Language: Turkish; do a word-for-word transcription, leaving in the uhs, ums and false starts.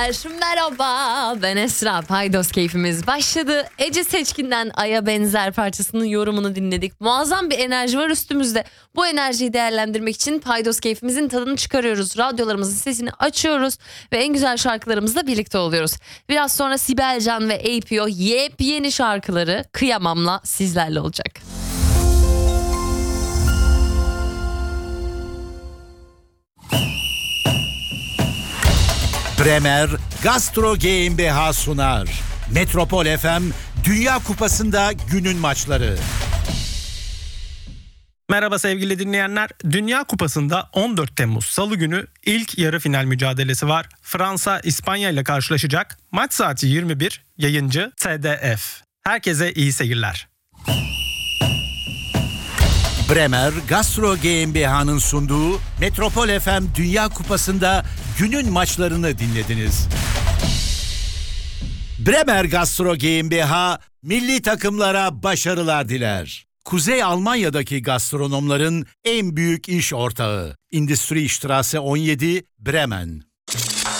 Merhaba, ben Esra. Paydos keyfimiz başladı. Ece Seçkin'den Ay'a Benzer parçasının yorumunu dinledik. Muazzam bir enerji var üstümüzde. Bu enerjiyi değerlendirmek için Paydos keyfimizin tadını çıkarıyoruz. Radyolarımızın sesini açıyoruz ve en güzel şarkılarımızla birlikte oluyoruz. Biraz sonra Sibel Can ve A P O yepyeni şarkıları Kıyamam'la sizlerle olacak. Bremer Gastro GmbH sunar. Metropol F M Dünya Kupası'nda günün maçları. Merhaba sevgili dinleyenler. Dünya Kupası'nda on dört Temmuz Salı günü ilk yarı final mücadelesi var. Fransa İspanya ile karşılaşacak. Maç saati yirmi bir. Yayıncı T D F. Herkese iyi seyirler. Bremer Gastro GmbH'nın sunduğu Metropol F M Dünya Kupası'nda günün maçlarını dinlediniz. Bremer Gastro GmbH milli takımlara başarılar diler. Kuzey Almanya'daki gastronomların en büyük iş ortağı. Industriestraße on yedi, Bremen.